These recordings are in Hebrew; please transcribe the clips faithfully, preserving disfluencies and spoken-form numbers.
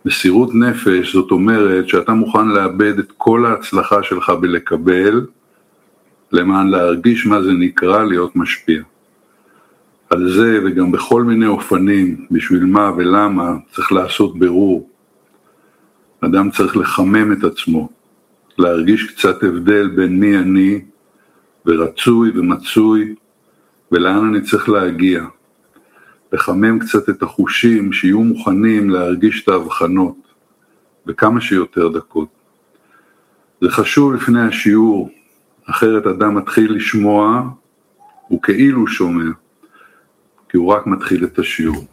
מסירות נפש זאת אומרת שאתה מוכן לאבד את כל ההצלחה שלך בלקבל, למען להרגיש מה זה נקרא להיות משפיע. על זה וגם בכל מיני אופנים, בשביל מה ולמה, צריך לעשות בירור. אדם צריך לחמם את עצמו, להרגיש קצת הבדל בין מי אני, ורצוי ומצוי, ולאן אני צריך להגיע. לחמם קצת את החושים שיהיו מוכנים להרגיש את ההבחנות, בכמה שיותר דקות. זה חשוב לפני השיעור, אחרת אדם מתחיל לשמוע, הוא כאילו שומע, כי הוא רק מתחיל את השיעור.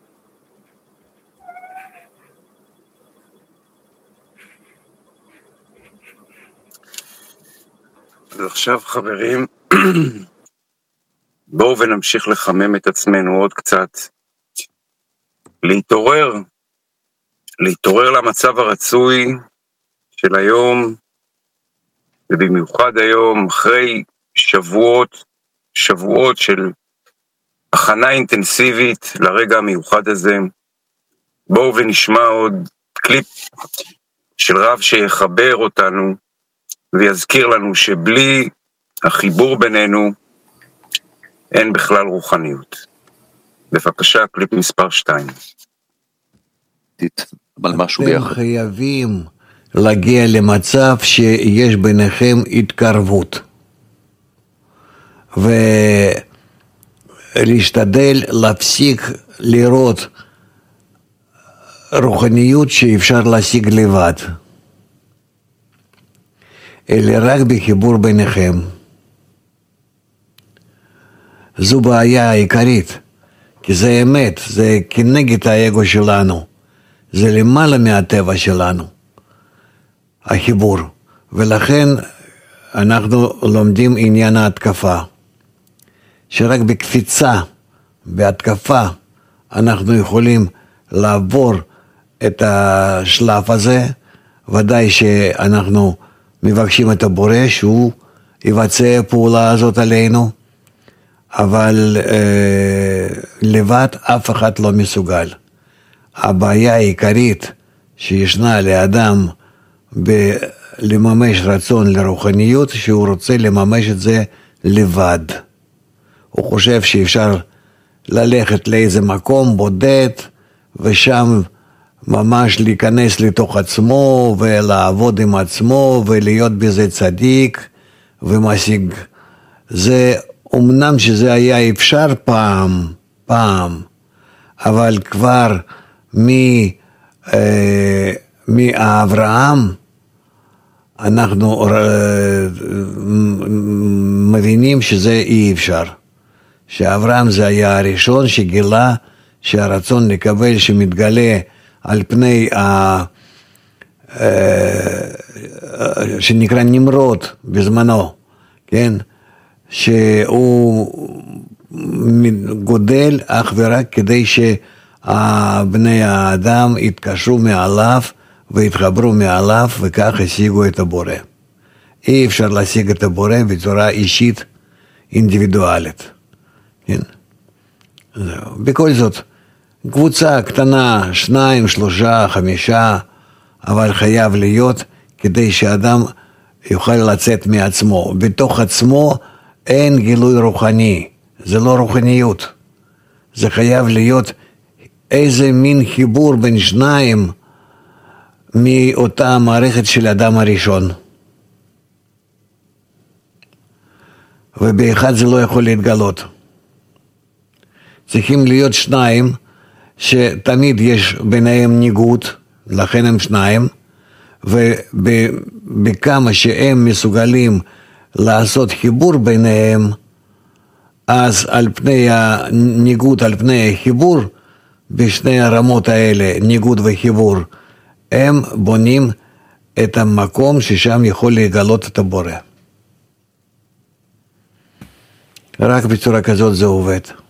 ועכשיו חברים, בואו ונמשיך לחמם את עצמנו עוד קצת, להתעורר, להתעורר למצב הרצוי של היום, ובמיוחד היום, אחרי שבועות, שבועות של הכנה אינטנסיבית לרגע המיוחד הזה. בואו ונשמע עוד קליפ של רב שיחבר אותנו, ויזכיר לנו שבלי החיבור בינינו, אין בכלל רוחניות. בבקשה, קליפ מספר שתיים. אתם חייבים להגיע למצב שיש ביניכם התקרבות, ולהשתדל להפסיק לראות רוחניות שאפשר להשיג לבד, אלא רק בחיבור ביניכם. זו בעיה העיקרית, כי זה אמת, זה כנגד האגו שלנו, זה למעלה מהטבע שלנו, החיבור, ולכן אנחנו לומדים עניין ההתקפה, שרק בקפיצה, בהתקפה, אנחנו יכולים לעבור את השלב הזה. ודאי שאנחנו מבקשים את הבורא שהוא יבצע פעולה הזאת עלינו, אבל אה, לבד אף אחד לא מסוגל. הבעיה העיקרית שישנה לאדם בלממש רצון לרוחניות, שהוא רוצה לממש את זה לבד. הוא חושב שאפשר ללכת לאיזה מקום בודד, ושם ממש להיכנס לתוך עצמו, ולעבוד עם עצמו, ולהיות בזה צדיק, ומשיג. זה, אמנם שזה היה אפשר פעם, פעם, אבל כבר מ, אה, מאברהם, אנחנו אה, מבינים שזה אי אפשר. שאברהם זה היה הראשון שגילה שהרצון לקבל שמתגלה על פני ה... שנקרא נמרוד בזמנו, כן? שהוא גודל אך ורק כדי שבני האדם יתקשרו מעליו והתחברו מעליו, וכך השיגו את הבורא. אי אפשר להשיג את הבורא בצורה אישית אינדיבידואלית. כן? זהו. בכל זאת, קבוצה קטנה, שניים, שלושה, חמישה, אבל חייב להיות כדי שאדם יוכל לצאת מעצמו. בתוך עצמו אין גילוי רוחני, זה לא רוחניות. זה חייב להיות איזה מין חיבור בין שניים מאותה מערכת של אדם הראשון. ובאחד זה לא יכול להתגלות. צריכים להיות שניים שתמיד יש ביניהם ניגוד, לכן הם שניים, ובכמה שהם מסוגלים לעשות חיבור ביניהם, אז על פני הניגוד, על פני החיבור, בשני הרמות האלה, ניגוד וחיבור, הם בונים את המקום ששם יכול לגלות את הבורא. רק בצורה כזאת זה עובד.